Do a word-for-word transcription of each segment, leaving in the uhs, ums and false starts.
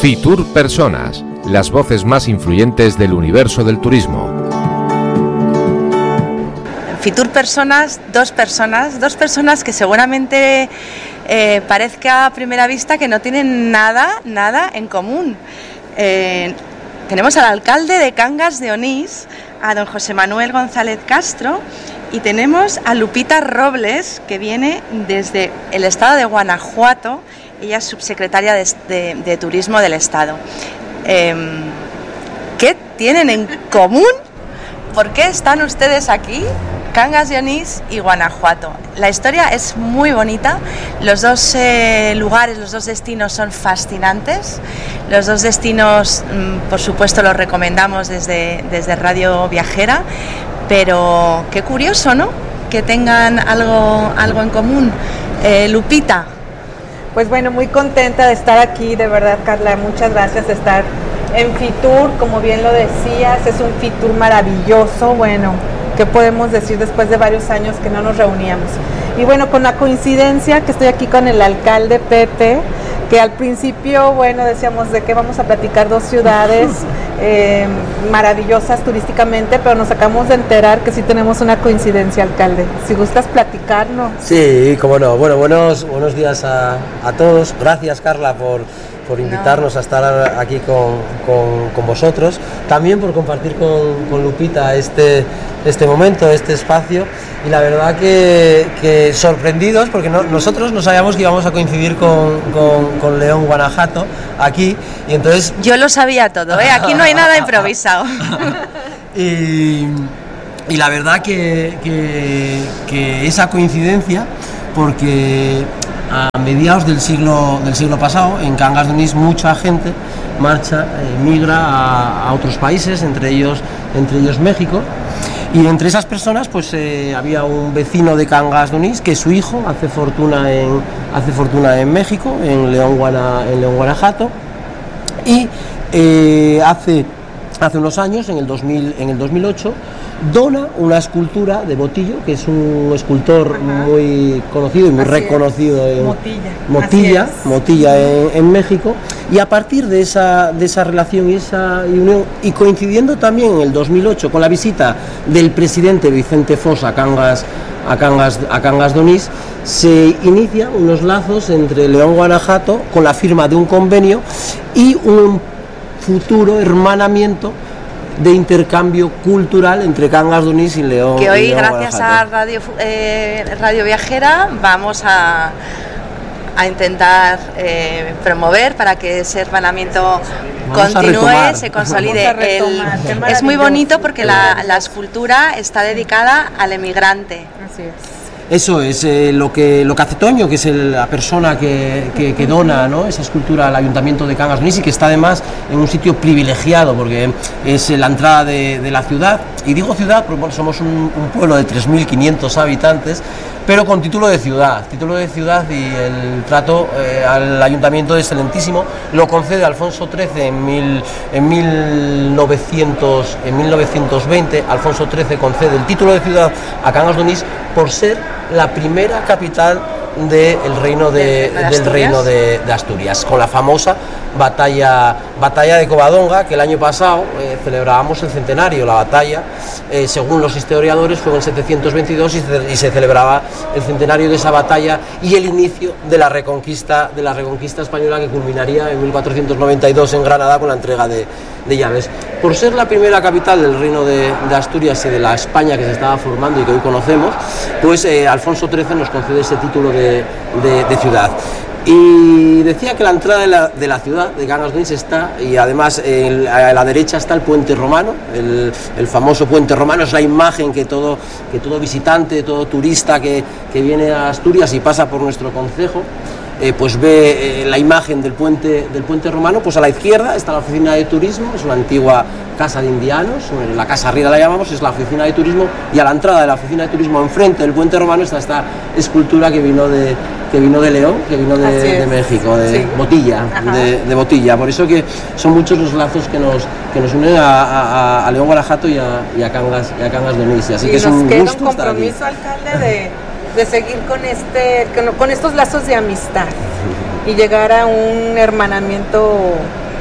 Fitur Personas, las voces más influyentes del universo del turismo. Fitur Personas, dos personas, dos personas que seguramente eh, parezca a primera vista que no tienen nada, nada en común. Eh, tenemos al alcalde de Cangas de Onís, a don José Manuel González Castro, y tenemos a Lupita Robles, que viene desde el estado de Guanajuato. Ella es subsecretaria de, de, de Turismo del Estado. Eh, ¿Qué tienen en común? ¿Por qué están ustedes aquí? Cangas de Onís y Guanajuato. La historia es muy bonita. Los dos eh, lugares, los dos destinos son fascinantes. Los dos destinos, mmm, por supuesto, los recomendamos desde, desde Radio Viajera. Pero qué curioso, ¿no? Que tengan algo, algo en común. Eh, Lupita. Pues bueno, muy contenta de estar aquí, de verdad, Carla, muchas gracias de estar en Fitur, como bien lo decías, es un Fitur maravilloso. Bueno, ¿qué podemos decir después de varios años que no nos reuníamos? Y bueno, con la coincidencia que estoy aquí con el alcalde Pepe, que al principio, bueno, decíamos de qué vamos a platicar, dos ciudades eh, maravillosas turísticamente, pero nos acabamos de enterar que sí tenemos una coincidencia, alcalde. Si gustas platicarnos. Sí, cómo no. Bueno, buenos, buenos días a, a todos. Gracias, Carla, por, por invitarnos no. a estar aquí con, con, con vosotros. También por compartir con, con Lupita este, este momento, este espacio. Y la verdad que, que sorprendidos, porque no, nosotros no sabíamos que íbamos a coincidir con, con, con León Guanajuato aquí, y entonces... Yo lo sabía todo, ¿eh? Aquí no hay nada improvisado. y, y la verdad que, que, que esa coincidencia, porque a mediados del siglo, del siglo pasado, en Cangas de Onís, mucha gente marcha, eh, migra a, a otros países, entre ellos, entre ellos México. Y entre esas personas pues eh, había un vecino de Cangas de Onís que su hijo hace fortuna en, hace fortuna en México, en León, Guana, en León Guanajuato, y eh, hace, hace unos años, en el, dos mil, en el dos mil ocho, dona una escultura de Botillo, que es un escultor Ajá. muy conocido y muy Así reconocido en Motilla, Motilla, Motilla en, en México, y a partir de esa, de esa relación y esa unión, y coincidiendo también en el dos mil ocho con la visita del presidente Vicente Fox a Cangas, a Cangas, a Cangas de Onís, se inician unos lazos entre León Guanajuato con la firma de un convenio y un futuro hermanamiento de intercambio cultural entre Cangas de Onís y León. Que hoy, y León, gracias Guanajuato. a Radio, eh, Radio Viajera, vamos a, a intentar eh, promover para que ese hermanamiento vamos continúe, se consolide. El, es muy bonito porque la, la escultura está dedicada al emigrante. Así es. Eso es eh, lo que lo que hace Toño, que es el, la persona que, que, que dona, ¿no?, esa escultura al Ayuntamiento de Cangas de Onís, y que está además en un sitio privilegiado porque es la entrada de, de la ciudad. Y digo ciudad porque bueno, somos un, un pueblo de tres mil quinientos habitantes, pero con título de ciudad, título de ciudad y el trato eh, al Ayuntamiento es excelentísimo. Lo concede Alfonso trece en, mil, en, mil novecientos, en mil novecientos veinte. Alfonso trece concede el título de ciudad a Cangas de Onís por ser la primera capital del reino de, ¿De, de del reino de, de Asturias, con la famosa batalla batalla de Covadonga, que el año pasado eh, celebrábamos el centenario. La batalla, eh, según los historiadores, fue en setecientos veintidós y, y se celebraba el centenario de esa batalla y el inicio de la reconquista de la reconquista española, que culminaría en mil cuatrocientos noventa y dos en Granada con la entrega de, de llaves. Por ser la primera capital del reino de, de Asturias y de la España que se estaba formando y que hoy conocemos, pues eh, Alfonso trece nos concede ese título de, de, de ciudad. Y decía que la entrada de la, de la ciudad de Cangas de Onís está, y además el, a la derecha está el puente romano, el, el famoso puente romano. Es la imagen que todo, que todo visitante, todo turista que, que viene a Asturias y pasa por nuestro concejo, eh, pues ve eh, la imagen del puente, del puente romano. Pues a la izquierda está la oficina de turismo, es una antigua casa de indianos, la Casa Riera la llamamos, es la oficina de turismo, y a la entrada de la oficina de turismo, enfrente del puente romano, está esta escultura que vino de, que vino de León, que vino de, de México, de sí. Botilla, de, de Botilla. Por eso que son muchos los lazos que nos, que nos unen a, a, a León Guanajuato y a, y a Cangas, y a Cangas de Onís. Así y que es un queda gusto un compromiso, alcalde, de, de seguir con este, con, con estos lazos de amistad y llegar a un hermanamiento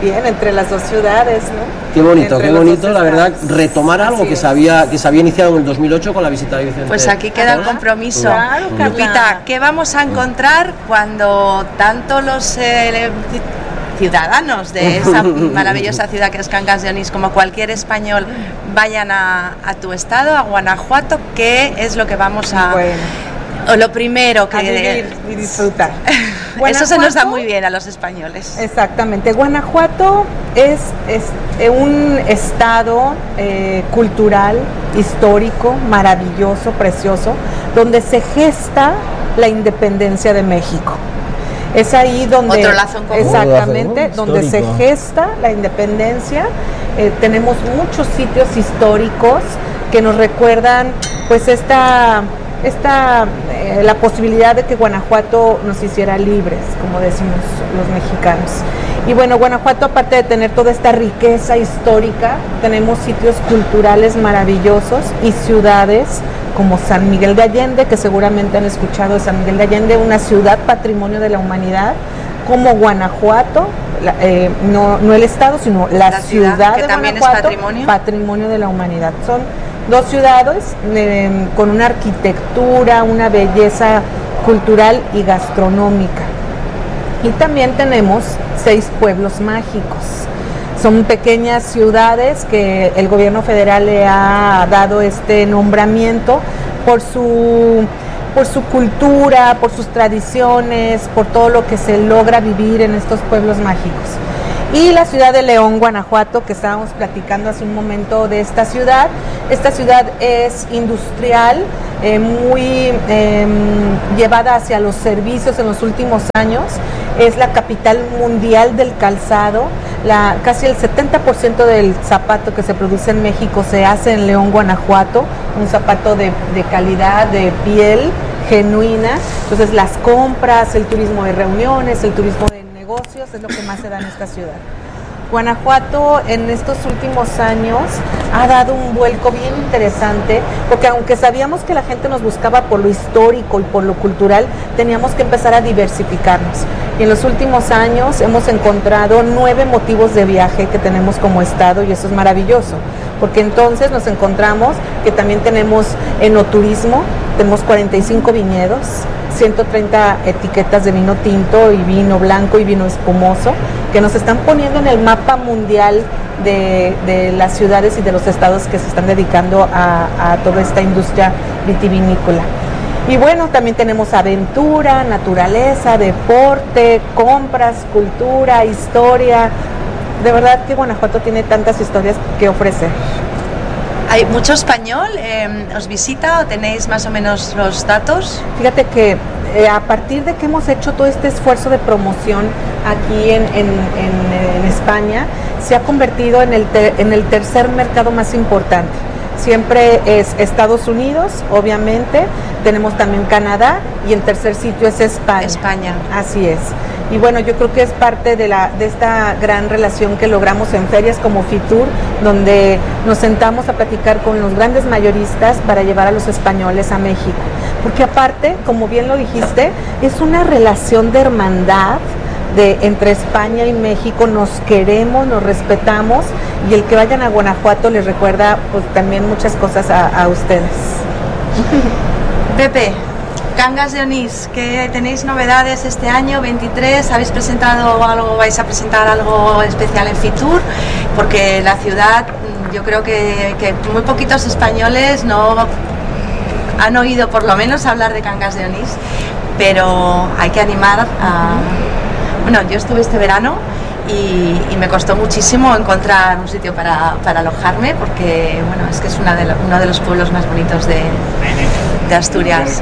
bien entre las dos ciudades, ¿no? Qué bonito, Entre qué los bonito, dos la verdad, estados. retomar algo Así que es. se, había, que se había iniciado en el dos mil ocho con la visita de Vicente. Pues aquí queda el Fox. compromiso. Claro, Carla. Lupita, ¿qué vamos a encontrar cuando tanto los eh, ciudadanos de esa maravillosa ciudad que es Cangas de Onís como cualquier español vayan a, a tu estado, a Guanajuato? ¿Qué es lo que vamos a... Bueno, o lo primero que... a vivir y disfrutar. Eso se nos da Guanajuato- muy bien a los españoles. Exactamente. Guanajuato es, es eh, un estado eh, cultural, histórico, maravilloso, precioso, donde se gesta la independencia de México. Es ahí donde... Otro lazo en común. Exactamente, Otro lazo, ¿no? donde se Histórico. gesta la independencia. Eh, tenemos muchos sitios históricos que nos recuerdan pues esta... esta eh, la posibilidad de que Guanajuato nos hiciera libres, como decimos los mexicanos. Y bueno, Guanajuato, aparte de tener toda esta riqueza histórica, tenemos sitios culturales maravillosos y ciudades como San Miguel de Allende, que seguramente han escuchado de San Miguel de Allende, una ciudad patrimonio de la humanidad, como Guanajuato, la, eh, no, no el estado, sino la, La ciudad, ciudad, que de también es Guanajuato, patrimonio. patrimonio de la humanidad. Son dos ciudades eh, con una arquitectura, una belleza cultural y gastronómica. Y también tenemos seis pueblos mágicos. Son pequeñas ciudades que el gobierno federal le ha dado este nombramiento por su, por su cultura, por sus tradiciones, por todo lo que se logra vivir en estos pueblos mágicos. Y la ciudad de León, Guanajuato, que estábamos platicando hace un momento de esta ciudad. Esta ciudad es industrial, eh, muy eh, llevada hacia los servicios en los últimos años. Es la capital mundial del calzado. La, casi el setenta por ciento del zapato que se produce en México se hace en León, Guanajuato. Un zapato de, de calidad, de piel genuina. Entonces las compras, el turismo de reuniones, el turismo de negocios es lo que más se da en esta ciudad. Guanajuato en estos últimos años ha dado un vuelco bien interesante, porque aunque sabíamos que la gente nos buscaba por lo histórico y por lo cultural, teníamos que empezar a diversificarnos. Y en los últimos años hemos encontrado nueve motivos de viaje que tenemos como estado, y eso es maravilloso, porque entonces nos encontramos que también tenemos enoturismo, tenemos cuarenta y cinco viñedos, ciento treinta etiquetas de vino tinto y vino blanco y vino espumoso, que nos están poniendo en el mapa mundial de, de las ciudades y de los estados que se están dedicando a, a toda esta industria vitivinícola. Y bueno, también tenemos aventura, naturaleza, deporte, compras, cultura, historia. De verdad que Guanajuato tiene tantas historias que ofrecer. ¿Hay mucho español? Eh, ¿Os visita o tenéis más o menos los datos? Fíjate que eh, a partir de que hemos hecho todo este esfuerzo de promoción aquí en, en, en, en España, se ha convertido en el, ter, en el tercer mercado más importante. Siempre es Estados Unidos, obviamente, tenemos también Canadá y el tercer sitio es España. España. Así es. Y bueno, yo creo que es parte de, la, de esta gran relación que logramos en ferias como Fitur, donde nos sentamos a platicar con los grandes mayoristas para llevar a los españoles a México. Porque aparte, como bien lo dijiste, es una relación de hermandad de, entre España y México. Nos queremos, nos respetamos, y el que vayan a Guanajuato les recuerda pues, también muchas cosas a, a ustedes. Pepe, Cangas de Onís, ¿qué tenéis novedades este año veintitrés? ¿Habéis presentado algo, vais a presentar algo especial en Fitur? Porque la ciudad, yo creo que, que muy poquitos españoles no han oído por lo menos hablar de Cangas de Onís, pero hay que animar a... Bueno, yo estuve este verano y, y me costó muchísimo encontrar un sitio para, para alojarme, porque bueno, es que es una de lo, uno de los pueblos más bonitos de, de Asturias.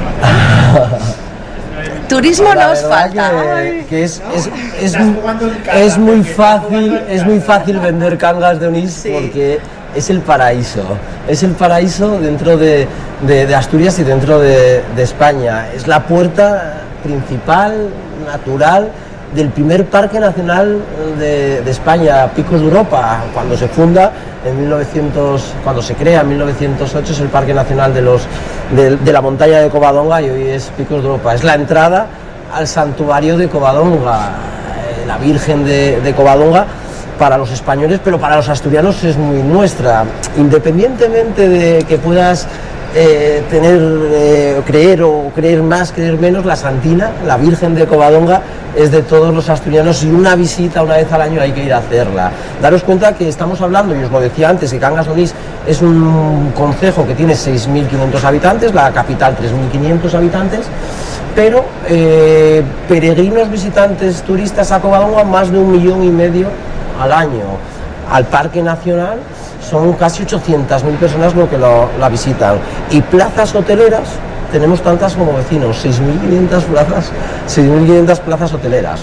Turismo no os falta. Que, que es, es, es, es muy fácil, es muy fácil vender Cangas de Onís, sí, porque es el paraíso, es el paraíso dentro de, de, de Asturias y dentro de, de España. Es la puerta principal, natural, del primer parque nacional de, de España, Picos de Europa. Cuando se funda en mil novecientos, cuando se crea en mil novecientos ocho, es el Parque Nacional de, los, de, de la montaña de Covadonga, y hoy es Picos de Europa. Es la entrada al santuario de Covadonga, eh, la Virgen de, de Covadonga, para los españoles, pero para los asturianos es muy nuestra. Independientemente de que puedas eh, tener, eh, creer o creer más, creer menos, la Santina, la Virgen de Covadonga, es de todos los asturianos y una visita una vez al año hay que ir a hacerla. Daros cuenta que estamos hablando, y os lo decía antes, que Cangas de Onís es un concejo que tiene seis mil quinientos habitantes, la capital tres mil quinientos habitantes, pero eh, peregrinos, visitantes, turistas a Covadonga más de un millón y medio al año. Al Parque Nacional son casi ochocientas mil personas lo que lo, la visitan. Y plazas hoteleras, tenemos tantas como vecinos, seis mil quinientas plazas, seis mil quinientas plazas hoteleras.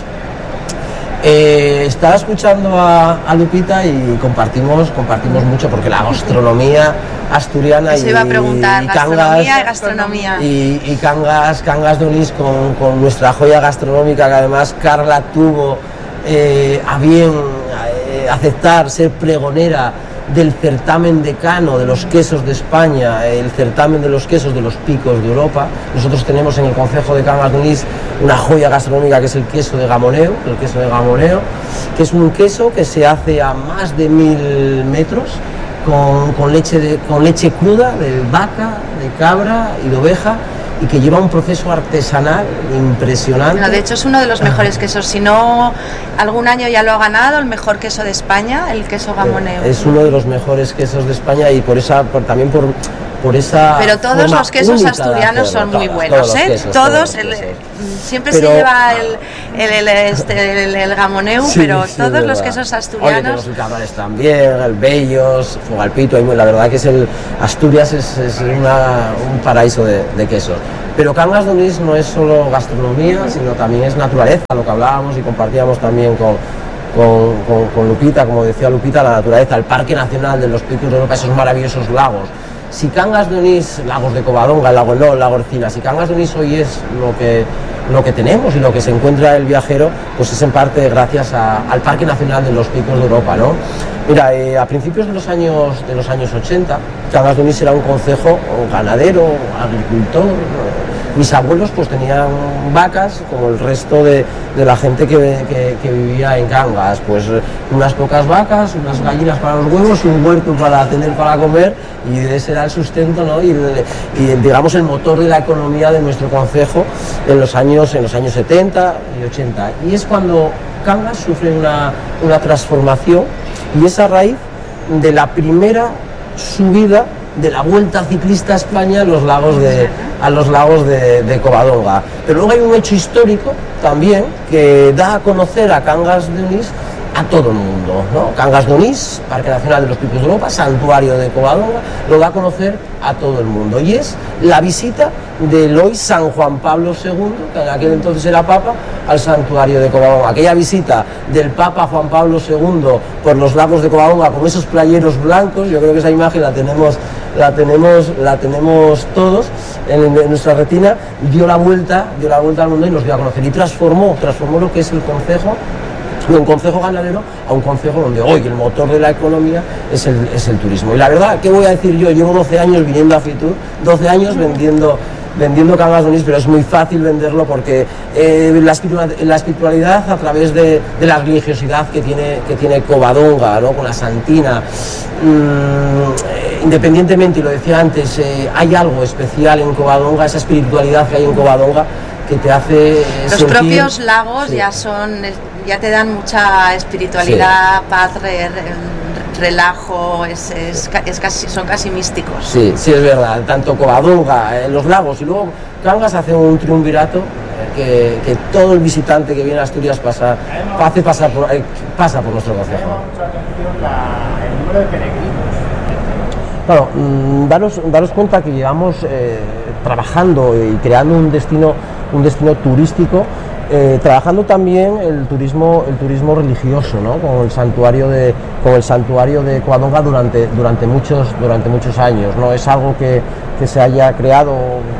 Eh, estaba escuchando a, a Lupita y compartimos, compartimos mucho, porque la gastronomía asturiana y, iba a preguntar, y gastronomía Cangas, y gastronomía y, y Cangas, Cangas de Onís con, con nuestra joya gastronómica, que además Carla tuvo eh, a bien eh, aceptar ser pregonera del certamen decano de los quesos de España, el certamen de los quesos de los picos de Europa. Nosotros tenemos en el concejo de Cangas de Onís una joya gastronómica que es el queso de Gamoneo, el queso de Gamoneo, que es un queso que se hace a más de mil metros con, con, leche de, con leche cruda de vaca, de cabra y de oveja, y que lleva un proceso artesanal impresionante. Bueno, de hecho es uno de los mejores quesos, si no algún año ya lo ha ganado el mejor queso de España, el queso Gamoneo. Es uno de los mejores quesos de España y por esa, por, también por, por esa. Pero todos los quesos asturianos son muy buenos, todos, ¿eh? Quesos, todos, todos el, siempre pero, se lleva el, el, el, este, el, el Gamoneo, sí, pero sí, todos los quesos asturianos. Oye, los cabrales también, el Bellos, Fogalpito, la verdad que es el Asturias es, es una, un paraíso de, de quesos. Pero Cangas de Onís no es solo gastronomía, sino también es naturaleza, lo que hablábamos y compartíamos también con, con, con, con Lupita, como decía Lupita, la naturaleza, el Parque Nacional de los Picos de Europa, esos maravillosos lagos. Si Cangas de Onís, lagos de Covadonga, el lago Eló, el lago Ercina, si Cangas de Onís hoy es lo que, lo que tenemos y lo que se encuentra el viajero, pues es en parte gracias a, al Parque Nacional de los Picos de Europa, ¿no? Mira, eh, a principios de los años de los años ochenta, Cangas de Onís era un concejo ganadero, agricultor. Mis abuelos pues tenían vacas, como el resto de, de la gente que, que, que vivía en Cangas, pues unas pocas vacas, unas gallinas para los huevos, un huerto para tener para comer, y ese era el sustento, ¿no? y, y digamos el motor de la economía de nuestro concejo en los años, en los años setenta y ochenta. Y es cuando Cangas sufre una, una transformación, y es a raíz de la primera subida de la Vuelta Ciclista a España a los lagos de, a los lagos de, de Covadonga. Pero luego hay un hecho histórico también que da a conocer a Cangas de Onís a todo el mundo, ¿no? Cangas de Onís, Parque Nacional de los Picos de Europa, Santuario de Covadonga, lo da a conocer a todo el mundo, y es la visita del hoy San Juan Pablo segundo, que en aquel entonces era Papa, al Santuario de Covadonga. Aquella visita del Papa Juan Pablo segundo por los lagos de Covadonga con esos playeros blancos, yo creo que esa imagen la tenemos, la tenemos, la tenemos todos en, en nuestra retina, dio la vuelta, dio la vuelta al mundo y nos dio a conocer, y transformó, transformó lo que es el concejo, de un concejo ganadero a un concejo donde hoy el motor de la economía es el, es el turismo. Y la verdad, ¿qué voy a decir yo? Llevo doce años viniendo a Fitur, doce años vendiendo, vendiendo Cangas de Onís, pero es muy fácil venderlo porque eh, la, espiritualidad, la espiritualidad a través de, de la religiosidad que tiene, que tiene Covadonga, ¿no? Con la Santina, mmm, independientemente, y lo decía antes, eh, hay algo especial en Covadonga, esa espiritualidad que hay en Covadonga, que te hace los sentir, propios lagos sí. ya son ya te dan mucha espiritualidad, sí. paz, re, re, relajo, es, es, es casi, son casi místicos. Sí, sí, es verdad, tanto Covadonga, eh, los lagos, y luego Cangas hace un triunvirato eh, que, que todo el visitante que viene a Asturias pasa, hace pasar por, eh, pasa por nuestro concejo. El número de peregrinos. Claro, mmm, daros, daros cuenta que llevamos eh, trabajando y creando un destino, un destino turístico, eh, trabajando también el turismo, el turismo religioso, ¿no? Con el santuario de, con el santuario de Covadonga durante, durante muchos, durante muchos años. No es algo que, que se haya creado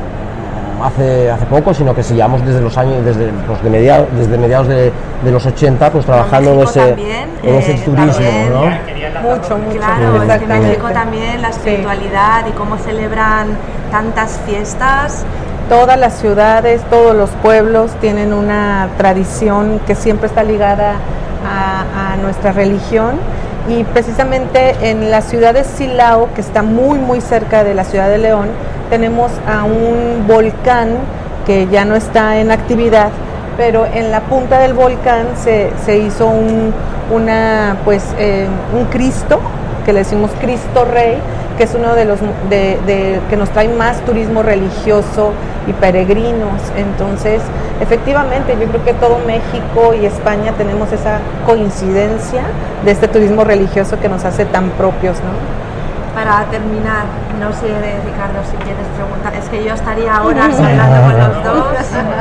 hace, hace poco, sino que sigamos desde los años, desde, pues de mediados, desde mediados de, de los ochenta, pues trabajando en ese, también, en ese eh, turismo, también, ¿no? Mucho, mucho. Claro, es que en México también la espiritualidad y cómo celebran tantas fiestas. Todas las ciudades, todos los pueblos tienen una tradición que siempre está ligada a, a nuestra religión. Y precisamente en la ciudad de Silao, que está muy muy cerca de la ciudad de León, tenemos a un volcán que ya no está en actividad, pero en la punta del volcán se, se hizo un, una, pues, eh, un Cristo, que le decimos Cristo Rey, que es uno de los de, de, que nos trae más turismo religioso y peregrinos. Entonces, efectivamente, yo creo que todo México y España tenemos esa coincidencia de este turismo religioso que nos hace tan propios, ¿no? Para terminar, no sé, Ricardo, si quieres preguntar, es que yo estaría horas hablando con los dos.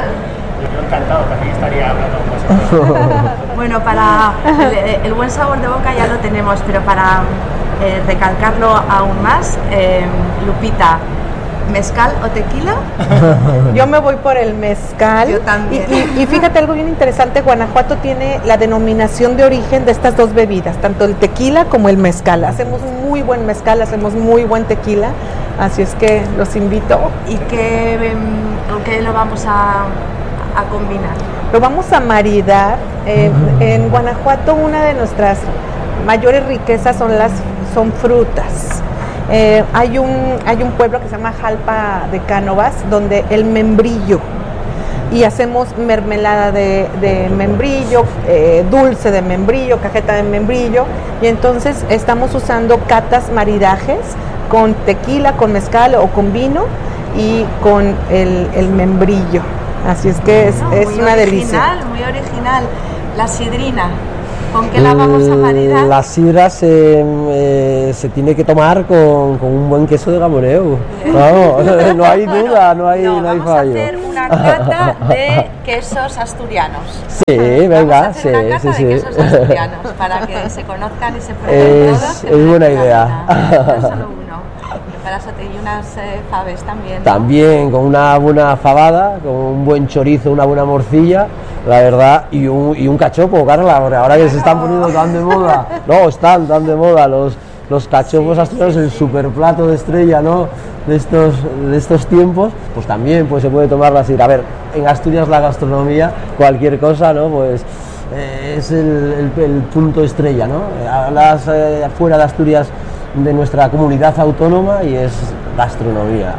Yo encantado, también estaría hablando con vosotros. Bueno, para el, el buen sabor de boca ya lo tenemos, pero para eh, recalcarlo aún más, eh, Lupita, ¿mezcal o tequila? Yo me voy por el mezcal. Yo también. Y, y, y fíjate algo bien interesante, Guanajuato tiene la denominación de origen de estas dos bebidas, tanto el tequila como el mezcal. Hacemos muy buen mezcal, hacemos muy buen tequila, así es que los invito. ¿Y qué, qué lo vamos a, a combinar? Lo vamos a maridar. Eh, en Guanajuato una de nuestras mayores riquezas son las son frutas. Eh, hay, un, hay un pueblo que se llama Jalpa de Cánovas, donde el membrillo, y hacemos mermelada de, de membrillo, eh, dulce de membrillo, cajeta de membrillo, y entonces estamos usando catas maridajes con tequila, con mezcal o con vino y con el, el membrillo. Así es que es, no, es una delicia. Muy original, la sidrina. ¿Con qué la vamos a maridar? La sidra se, eh, se tiene que tomar con, con un buen queso de Gamoneu. Vamos, no hay duda, no hay, no, no hay vamos fallo. Vamos a hacer una cata de quesos asturianos. Sí, venga, vamos a hacer sí, una cata sí, de sí. quesos asturianos para que se conozcan y se prueben Es, todos. es buena idea. No solo uno. Para eso te y unas eh, faves también, ¿no? También con una buena fabada, con un buen chorizo, una buena morcilla, la verdad, y un, y un cachopo, Carla, ahora que se están poniendo tan de moda, no, están tan de moda los, los cachopos sí, asturianos, sí, el sí. superplato de estrella, ¿no?, de estos, de estos tiempos, pues también pues, se puede tomar la sidra. A ver, en Asturias la gastronomía, cualquier cosa, ¿no?, pues eh, es el, el, el punto estrella, ¿no? Hablas eh, fuera de Asturias de nuestra comunidad autónoma y es gastronomía.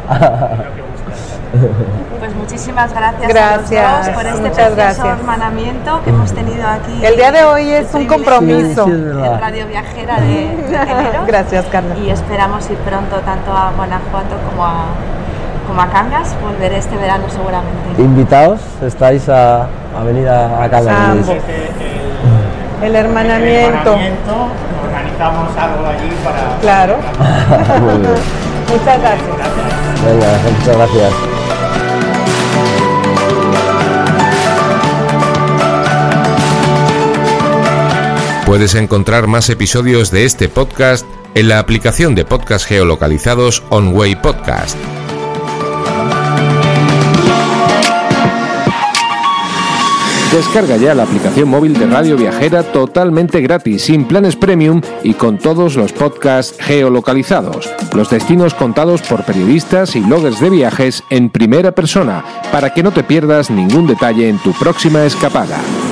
Pues muchísimas gracias, gracias a los dos por este muchas precioso gracias. hermanamiento que hemos tenido aquí. El día de hoy es un compromiso. Sí, sí, en Radio Viajera de, de Teleros. Gracias, Carla. Y esperamos ir pronto tanto a Guanajuato como a, como a Cangas. Volveré este verano seguramente. Invitados, estáis a, a venir a, a Cangas. Ambos. El, el hermanamiento. El hermanamiento. Organizamos algo allí para... Claro. Muy bien. Muchas gracias. Gracias. Venga, muchas gracias. Puedes encontrar más episodios de este podcast en la aplicación de podcast geolocalizados OnWay Podcast. Descarga ya la aplicación móvil de Radio Viajera totalmente gratis, sin planes premium y con todos los podcasts geolocalizados. Los destinos contados por periodistas y bloggers de viajes en primera persona, para que no te pierdas ningún detalle en tu próxima escapada.